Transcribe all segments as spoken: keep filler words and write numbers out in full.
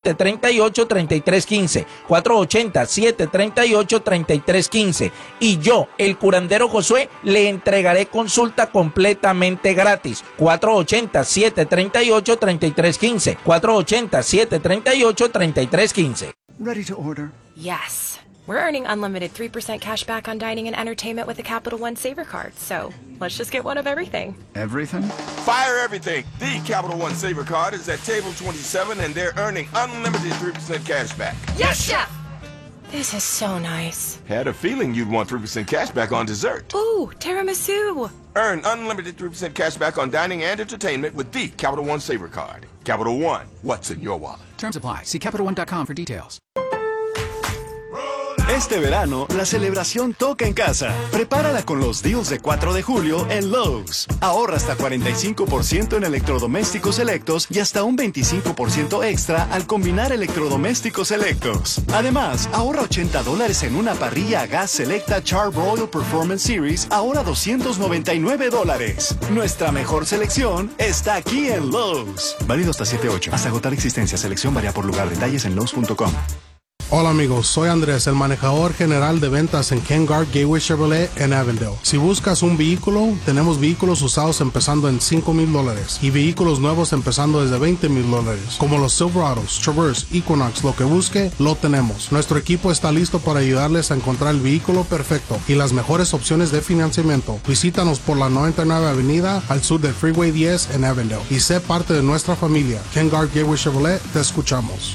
siete tres ocho, tres tres uno cinco. cuatro ochenta, siete tres ocho, tres tres uno cinco. Y yo, el curandero Josué, le entregaré consulta completamente gratis. cuatro ochenta, siete tres ocho, tres tres uno cinco. cuatro ochenta, siete tres ocho, tres tres uno cinco. Ready to order? Yes. We're earning unlimited three percent cash back on dining and entertainment with the Capital One Saver card. So let's just get one of everything. Everything? Fire everything. The Capital One Saver card is at table twenty-seven, and they're earning unlimited three percent cash back. Yes, Chef! This is so nice. Had a feeling you'd want three percent cash back on dessert. Ooh, tiramisu. Earn unlimited three percent cash back on dining and entertainment with the Capital One Saver card. Capital One, what's in your wallet? Terms apply. See Capital One dot com for details. Este verano, la celebración toca en casa. Prepárala con los deals de cuatro de julio en Lowe's. Ahorra hasta cuarenta y cinco por ciento en electrodomésticos selectos y hasta un veinticinco por ciento extra al combinar electrodomésticos selectos. Además, ahorra ochenta dólares en una parrilla a gas selecta Char-Broil Performance Series, ahora doscientos noventa y nueve dólares. Nuestra mejor selección está aquí en Lowe's. Válido hasta siete ocho. Hasta agotar existencia. Selección varía por lugar. Detalles en Lowe's punto com. Hola amigos, soy Andrés, el manejador general de ventas en Ken Garff Gateway Chevrolet en Avondale. Si buscas un vehículo, tenemos vehículos usados empezando en cinco mil dólares y vehículos nuevos empezando desde veinte mil dólares. Como los Silverados, Traverse, Equinox, lo que busque, lo tenemos. Nuestro equipo está listo para ayudarles a encontrar el vehículo perfecto y las mejores opciones de financiamiento. Visítanos por la noventa y nueve Avenida al sur del Freeway diez en Avondale y sé parte de nuestra familia. Ken Garff Gateway Chevrolet, te escuchamos.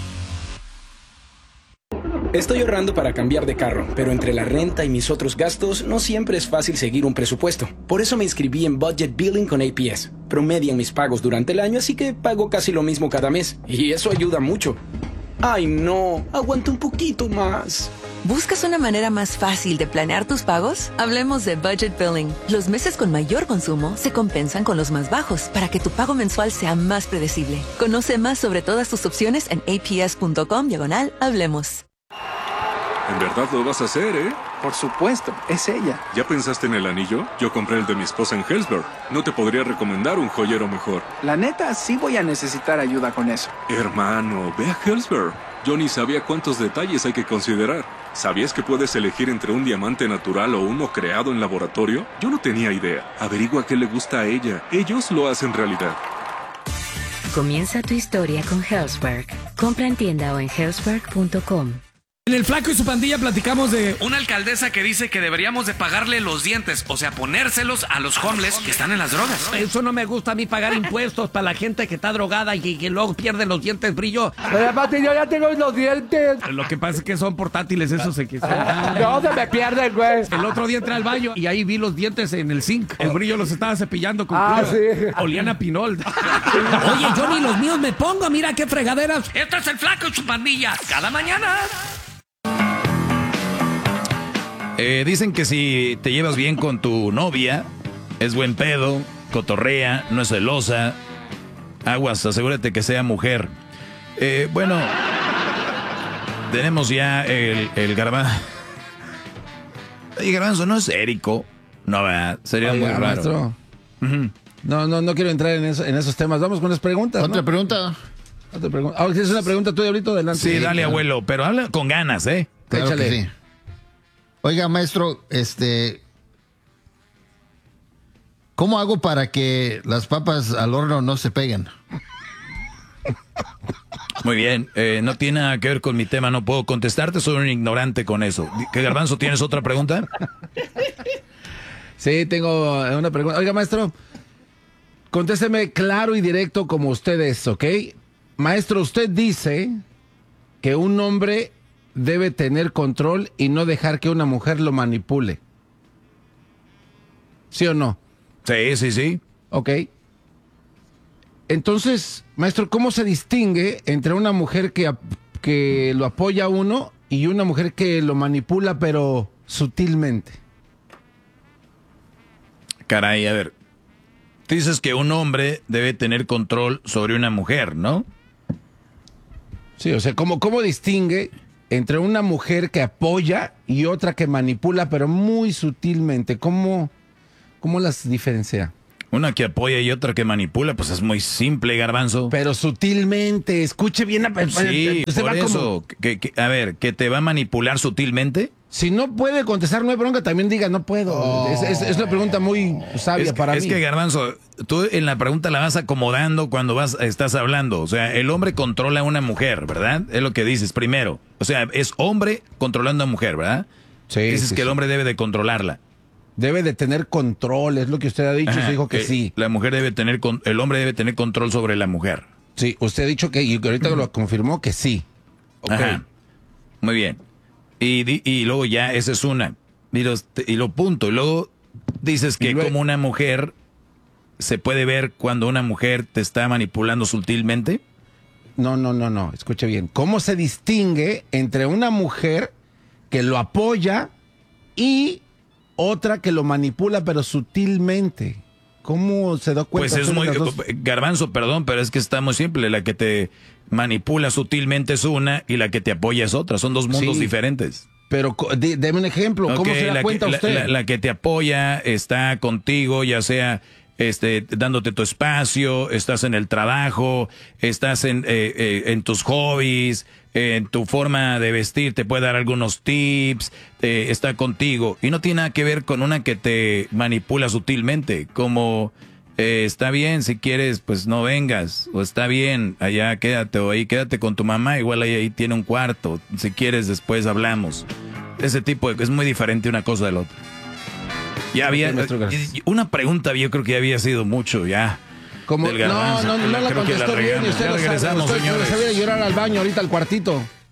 Estoy ahorrando para cambiar de carro, pero entre la renta y mis otros gastos no siempre es fácil seguir un presupuesto. Por eso me inscribí en Budget Billing con A P S. Promedian mis pagos durante el año, así que pago casi lo mismo cada mes. Y eso ayuda mucho. ¡Ay, no! Aguanta un poquito más. ¿Buscas una manera más fácil de planear tus pagos? Hablemos de Budget Billing. Los meses con mayor consumo se compensan con los más bajos para que tu pago mensual sea más predecible. Conoce más sobre todas tus opciones en A P S punto com diagonal Hablemos. En verdad lo vas a hacer, ¿eh? Por supuesto, es ella. ¿Ya pensaste en el anillo? Yo compré el de mi esposa en Helzberg. No te podría recomendar un joyero mejor. La neta, sí voy a necesitar ayuda con eso. Hermano, ve a Helzberg. Yo ni sabía cuántos detalles hay que considerar. ¿Sabías que puedes elegir entre un diamante natural o uno creado en laboratorio? Yo no tenía idea. Averigua qué le gusta a ella. Ellos lo hacen realidad. Comienza tu historia con Helzberg. Compra en tienda o en helzberg punto com. En El Flaco y su pandilla platicamos de una alcaldesa que dice que deberíamos de pagarle los dientes, o sea, ponérselos a los homeless que están en las drogas. Eso no me gusta a mí, pagar impuestos para la gente que está drogada y que, que luego pierde los dientes brillo. Pero aparte yo ya tengo los dientes. Lo que pasa es que son portátiles, esos se quitan. No, se me pierden, güey. El otro día entré al baño y ahí vi los dientes en el zinc. El brillo los estaba cepillando con Ah, cloro. sí. Olían a pinol. Oye, yo ni los míos me pongo, mira qué fregaderas. Esto es El Flaco y su pandilla. Cada mañana. Eh, dicen que si te llevas bien con tu novia, es buen pedo, cotorrea, no es celosa. Aguas, asegúrate que sea mujer. Eh, bueno, tenemos ya el, el garbanzo. Oye, garbanzo, ¿no es Érico? No, ¿verdad? Sería Oiga, muy raro. maestro. Uh-huh. No, no, no quiero entrar en, eso, en esos temas. Vamos con las preguntas. Otra ¿no? pregunta. Otra pregunta. Ah, ¿tienes una pregunta tú, Diablito? Adelante. Sí, dale, claro. abuelo, pero habla con ganas, ¿eh? Claro Échale. que sí. Oiga, maestro, este, ¿cómo hago para que las papas al horno no se peguen? Muy bien, eh, no tiene nada que ver con mi tema, no puedo contestarte, soy un ignorante con eso. ¿Qué, Garbanzo, tienes otra pregunta? Sí, tengo una pregunta. Oiga, maestro, contésteme claro y directo como usted es, ¿ok? Maestro, usted dice que un hombre debe tener control y no dejar que una mujer lo manipule. ¿Sí o no? Sí, sí, sí. Ok. Entonces, maestro, ¿cómo se distingue entre una mujer que, que lo apoya a uno y una mujer que lo manipula pero sutilmente? Caray, a ver. Dices que un hombre debe tener control sobre una mujer, ¿no? Sí, o sea, ¿cómo, cómo distingue entre una mujer que apoya y otra que manipula, pero muy sutilmente? ¿Cómo, cómo las diferencia? Una que apoya y otra que manipula, pues es muy simple, Garbanzo. Pero sutilmente, escuche bien. A... Sí, Usted por va eso. como... Que, que, a ver, ¿que te va a manipular sutilmente? Si no puede contestar, no hay bronca, también diga, no puedo. Oh. Es, es, es una pregunta muy sabia es, para es mí. Es que, Garbanzo, tú en la pregunta la vas acomodando cuando vas estás hablando. O sea, el hombre controla a una mujer, ¿verdad? Es lo que dices primero. O sea, es hombre controlando a mujer, ¿verdad? Sí. Dices sí, que sí. el hombre debe de controlarla. Debe de tener control, es lo que usted ha dicho. Ajá, se dijo que, que sí. La mujer debe tener, el hombre debe tener control sobre la mujer. Sí, usted ha dicho que, y ahorita lo confirmó que sí. Okay. Ajá. Muy bien. Y, y luego ya, esa es una. Y, los, y lo punto. Y luego dices que luego, como una mujer se puede ver cuando una mujer te está manipulando sutilmente. No, no, no, no. Escuche bien. ¿Cómo se distingue entre una mujer que lo apoya y otra que lo manipula pero sutilmente? ¿Cómo se da cuenta? Pues es muy... Dos... Garbanzo, perdón, pero es que está muy simple. La que te manipula sutilmente es una y la que te apoya es otra. Son dos mundos sí, diferentes. Pero deme un ejemplo. ¿Cómo okay, se da la cuenta que, usted? La, la, la que te apoya está contigo, ya sea... Este, dándote tu espacio, estás en el trabajo, estás en, eh, eh, en tus hobbies, eh, en tu forma de vestir, te puede dar algunos tips, eh, está contigo. Y no tiene nada que ver con una que te manipula sutilmente, como eh, está bien, si quieres, pues no vengas, o está bien, allá quédate, o ahí quédate con tu mamá, igual ahí, ahí tiene un cuarto, si quieres después hablamos. Ese tipo de, es muy diferente una cosa del otro. Ya había una pregunta, yo creo que ya había sido mucho ya. Como, no, no, no, no la contestó bien y usted lo sabe. Usted se va a llorar al baño ahorita al cuartito.